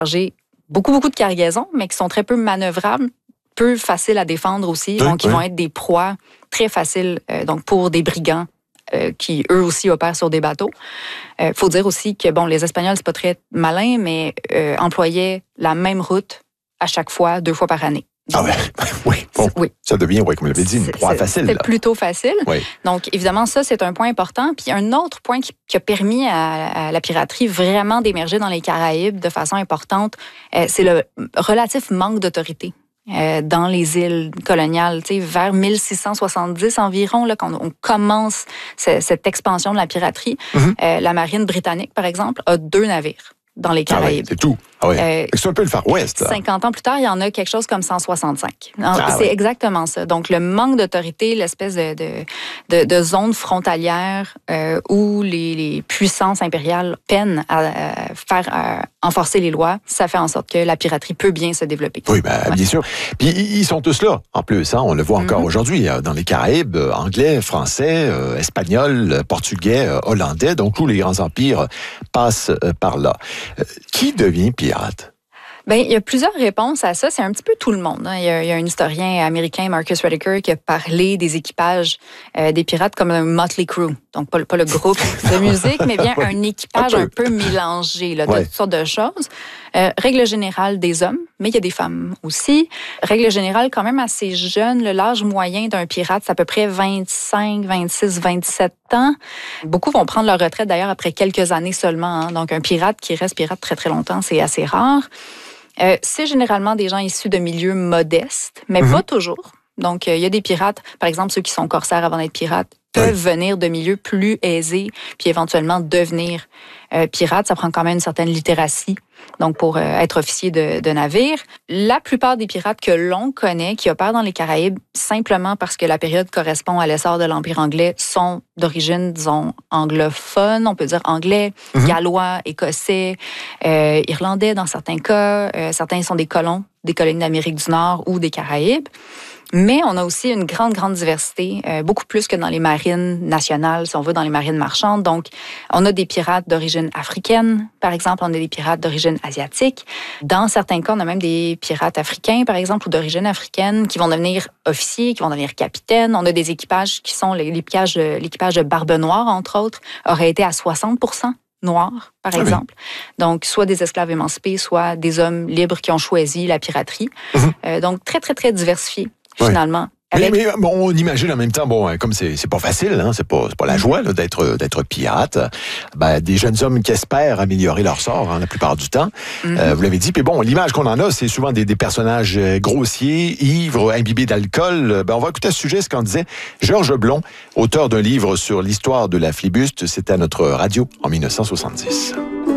J'ai beaucoup de cargaisons, mais qui sont très peu manœuvrables, peu faciles à défendre aussi. Donc, ils vont être des proies très faciles donc pour des brigands qui, eux aussi, opèrent sur des bateaux. Faut dire aussi que, les Espagnols, c'est pas très malin, mais employaient la même route à chaque fois, 2 fois par année. Donc, oui. Ça devient, comme vous l'avez dit, une proie facile. C'est plutôt facile. Oui. Donc, évidemment, ça, c'est un point important. Puis, un autre point qui a permis à la piraterie vraiment d'émerger dans les Caraïbes de façon importante, c'est le relatif manque d'autorité. Dans les îles coloniales, vers 1670 environ, là, quand on commence cette expansion de la piraterie, la marine britannique, par exemple, a 2 navires dans les Caraïbes. C'est tout. C'est un peu le Far West. 50 ans plus tard, il y en a quelque chose comme 165. C'est exactement ça. Donc, le manque d'autorité, l'espèce de zone frontalière où les puissances impériales peinent à faire enforcer les lois, ça fait en sorte que la piraterie peut bien se développer. Oui, bien sûr. Puis, ils sont tous là, en plus. On le voit encore aujourd'hui dans les Caraïbes, anglais, français, espagnol, portugais, hollandais. Donc, tous les grands empires passent par là. Qui devient pirate? Il y a plusieurs réponses à ça. C'est un petit peu tout le monde. Il y a un historien américain, Marcus Rediker, qui a parlé des équipages des pirates comme un Motley Crue. Donc, pas le groupe de musique, mais bien un équipage un peu mélangé de toutes sortes de choses. Règle générale des hommes, mais il y a des femmes aussi. Règle générale quand même assez jeune. L'âge moyen d'un pirate, c'est à peu près 25, 26, 27 ans. Beaucoup vont prendre leur retraite d'ailleurs après quelques années seulement. Donc, un pirate qui reste pirate très, très longtemps, c'est assez rare. C'est généralement des gens issus de milieux modestes, mais pas toujours. Donc, il y a des pirates, par exemple, ceux qui sont corsaires avant d'être pirates, peuvent venir de milieux plus aisés, puis éventuellement devenir pirates. Ça prend quand même une certaine littératie, donc pour être officier de navire. La plupart des pirates que l'on connaît, qui opèrent dans les Caraïbes, simplement parce que la période correspond à l'essor de l'Empire anglais, sont d'origine, disons, anglophone, on peut dire anglais, gallois, écossais, irlandais dans certains cas. Certains sont des colons, des colonies d'Amérique du Nord ou des Caraïbes. Mais on a aussi une grande diversité, beaucoup plus que dans les marines nationales, si on veut, dans les marines marchandes. Donc, on a des pirates d'origine africaine, par exemple, on a des pirates d'origine asiatique. Dans certains cas, on a même des pirates africains, par exemple, ou d'origine africaine, qui vont devenir officiers, qui vont devenir capitaines. On a des équipages qui sont l'équipage de Barbe Noire, entre autres, aurait été à 60% noirs, par exemple. Donc, soit des esclaves émancipés, soit des hommes libres qui ont choisi la piraterie. Donc, très, très, très diversifié. Finalement. Mais on imagine en même temps, comme c'est pas facile, c'est pas la joie d'être pirate. Des jeunes hommes qui espèrent améliorer leur sort la plupart du temps. Vous l'avez dit. Puis l'image qu'on en a, c'est souvent des personnages grossiers, ivres, imbibés d'alcool. On va écouter à ce sujet ce qu'en disait Georges Blond, auteur d'un livre sur l'histoire de la flibuste. C'était à notre radio en 1970.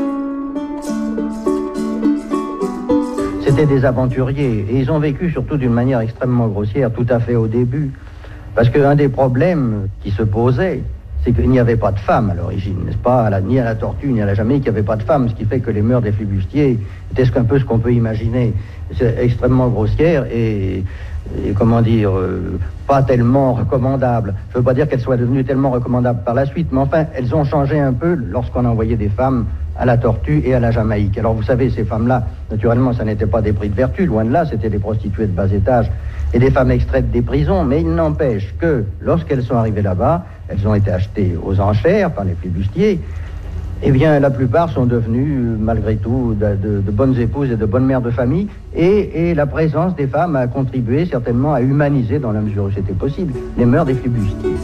C'était des aventuriers et ils ont vécu surtout d'une manière extrêmement grossière tout à fait au début. Parce qu'un des problèmes qui se posait, c'est qu'il n'y avait pas de femmes à l'origine, n'est-ce pas? Ni à la Tortue, ni à la Jamaïque, il n'y avait pas de femmes, ce qui fait que les mœurs des flibustiers étaient un peu ce qu'on peut imaginer. C'est extrêmement grossière et comment dire, pas tellement recommandable. Je ne veux pas dire qu'elles soient devenues tellement recommandables par la suite, mais enfin, elles ont changé un peu lorsqu'on a envoyé des femmes à la Tortue et à la Jamaïque. Alors vous savez, ces femmes-là, naturellement, ça n'était pas des prix de vertu, loin de là, c'était des prostituées de bas étage et des femmes extraites des prisons, mais il n'empêche que lorsqu'elles sont arrivées là-bas, elles ont été achetées aux enchères par les flibustiers. Eh bien, la plupart sont devenues, malgré tout, de bonnes épouses et de bonnes mères de famille, et la présence des femmes a contribué certainement à humaniser, dans la mesure où c'était possible, les mœurs des flibustiers.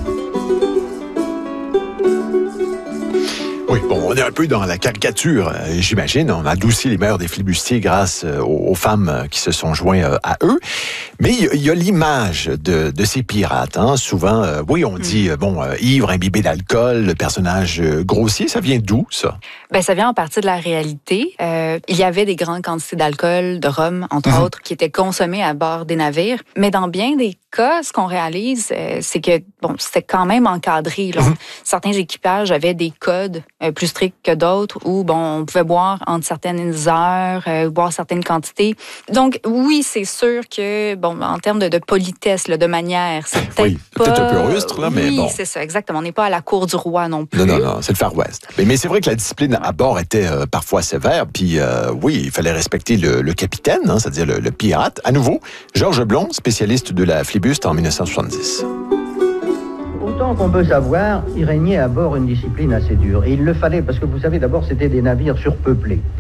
Oui, on est un peu dans la caricature, j'imagine. On adoucit les mœurs des flibustiers grâce aux femmes qui se sont joints à eux. Mais il y a l'image de ces pirates. Souvent, on dit, ivre, imbibé d'alcool, le personnage grossier. Ça vient d'où, ça? Ça vient en partie de la réalité. Il y avait des grandes quantités d'alcool, de rhum, entre autres, qui étaient consommés à bord des navires. Mais dans bien des cas, ce qu'on réalise, c'est que c'était quand même encadré. Certains équipages avaient des codes plus stricts stricts que d'autres où, bon, on pouvait boire entre certaines heures, boire certaines quantités. Donc, oui, c'est sûr que, bon, en termes de politesse, là, de manière, c'est peut-être peut-être un peu rustre, là, mais oui, bon. c'est ça, exactement. On n'est pas à la cour du roi non plus. Non, c'est le Far West. Mais c'est vrai que la discipline à bord était parfois sévère, puis oui, il fallait respecter le capitaine, hein, c'est-à-dire le pirate. À nouveau, Georges Blond, spécialiste de la flibuste en 1970. Autant qu'on peut savoir, il régnait à bord une discipline assez dure. Et il le fallait, parce que vous savez, d'abord, c'était des navires surpeuplés.